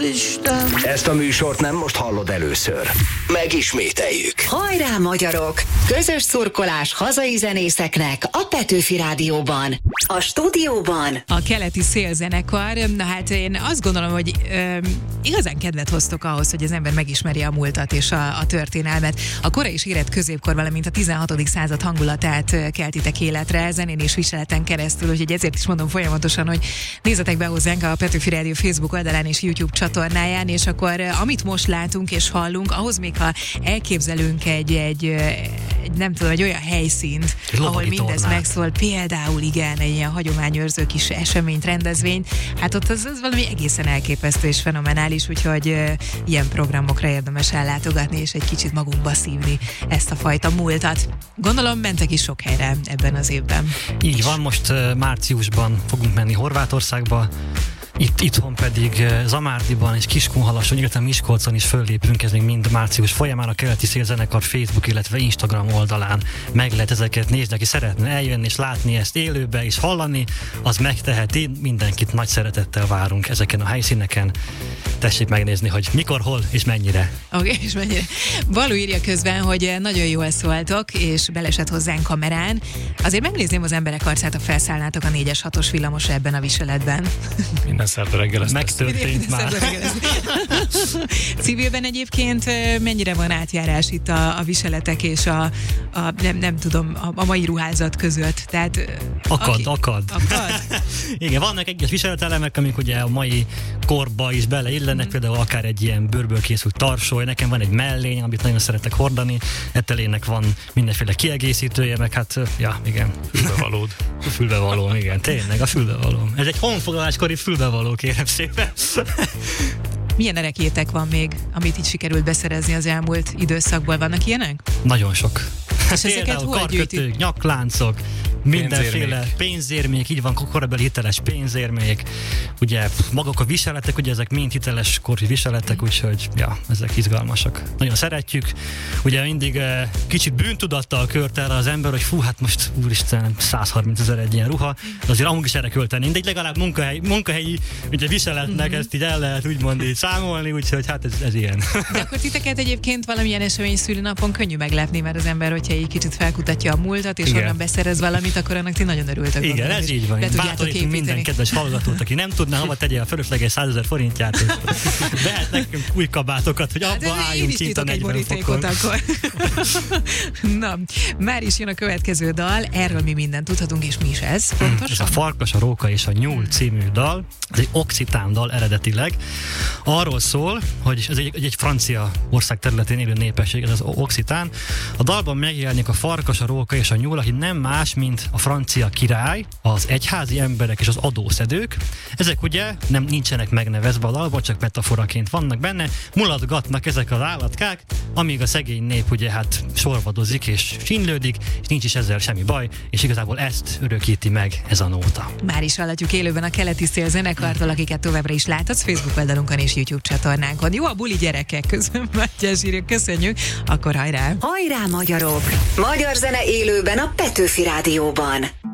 Úristen! Ezt a műsort nem most hallod először. Megismételjük. Hajrá, magyarok! Közös szurkolás hazai zenészeknek a Petőfi Rádióban. A stúdióban a Keleti Szélzenekar. Na hát én azt gondolom, hogy igazán kedvet hoztok ahhoz, hogy az ember megismeri a múltat és a történelmet. A korai és érett középkor, valamint a 16. század hangulatát keltitek életre, zenén és viseleten keresztül, úgyhogy ezért is mondom folyamatosan, hogy nézzetek be hozzánk a Petőfi Rádió Facebook oldalán és YouTube csatornáján, és akkor amit most látunk és hallunk, ahhoz még ha elképzelünk egy nem tudom, egy olyan helyszínt, ahol mindez megszól, például igen, egy ilyen hagyományőrző kis eseményt, rendezvényt, hát ott az valami egészen elképesztő és fenomenális, úgyhogy ilyen programokra érdemes ellátogatni, és egy kicsit magunkba szívni ezt a fajta múltat. Gondolom, mentek is sok helyre ebben az évben. Így van, most márciusban fogunk menni Horvátországba, itthon pedig Zamárdiban és Kiskunhalason, illetve Miskolcon is föllépünk, ez még mind március folyamán a Keleti Szélzenekar Facebook, illetve Instagram oldalán meg lehet ezeket nézni, aki szeretne eljönni és látni ezt élőbe és hallani, az megteheti, mindenkit nagy szeretettel várunk ezeken a helyszíneken. Tessék megnézni, hogy mikor, hol és mennyire. Oké, és mennyire. Balú írja közben, hogy nagyon jól szóltok, és belesett hozzánk kamerán. Azért megnézném az emberek arcát, ha felszállnátok a 4-es 6-os villamosra ebben a viseletben. Minden szerda reggel ezt megtörtént már. Civilben egyébként mennyire van átjárás itt a viseletek és a nem tudom, a mai ruházat között? Tehát, Akad. Igen, vannak egyes viseletelemek, amik ugye a mai korba is beleillenek, például akár egy ilyen bőrből készült tarsoly, nekem van egy mellény, amit nagyon szeretek hordani, etelének van mindenféle kiegészítője, meg hát, ja, igen. Fülbevalód. Fülbevalóm, igen, tényleg a fülbevalóm. Ez egy honfoglaláskori fülbevaló, kérem szépen. Milyen erekjétek van még, amit itt sikerült beszerezni az elmúlt időszakból? Vannak ilyenek? Nagyon sok. És ezeket hol gyűjtik? Nyakláncok, mindenféle pénzérmék, így van, korabeli hiteles pénzérmék, ugye maguk a viseletek, ugye ezek mind hiteles kori viseletek, úgyhogy ja, ezek izgalmasak. Nagyon szeretjük, ugye mindig kicsit bűntudattal költ erre az ember, hogy fú, hát most úristen 130 000 egy ilyen ruha, de azért amúgy is erre költeni, de legalább munkahelyi ugye viseletnek ezt így el lehet úgymond így számolni, úgyhogy hát ez ilyen. De akkor titeket egyébként valamilyen esemény szülinapon könnyű meglepni, mert az ember, hogyha így kicsit felkutatja a múltat, és onnan beszerez valamit, akkor annak ti nagyon örültök. Igen, ez így van. Bátorítunk minden kedves hallgatót, aki nem tudná, hova tegye a fölösleges 100 000 forintját, és vehet nekünk új kabátokat, hogy abba álljunk kint a 40 fokon. Akkor. Na, már is jön a következő dal, erről mi mindent tudhatunk, és mi is ez pontosan? Ez a Farkas, a Róka és a Nyúl című dal, ez egy occitán dal eredetileg. Arról szól, hogy ez egy francia ország területén élő népesség, ez az occitán. A dalban megjelenik a farkas, a róka és a nyúl, aki nem más, mint a francia király, az egyházi emberek és az adószedők. Ezek ugye nincsenek megnevezve a dalban, csak metaforaként vannak benne, mulatgatnak ezek az állatkák, amíg a szegény nép ugye hát sorvadozik és sínlődik, és nincs is ezzel semmi baj, és igazából ezt örökíti meg ez a nóta. Már is hallatjuk élőben a Keleti Szélzenekartól, akiket továbbra is láthatsz Facebook oldalunkon és YouTube csatornánkon. Jó a buli, gyerekek, közben Mátyás írja, köszönjük, akkor hajrá! Hajrá, magyarok! Magyar zene élőben a Petőfi Rádióban.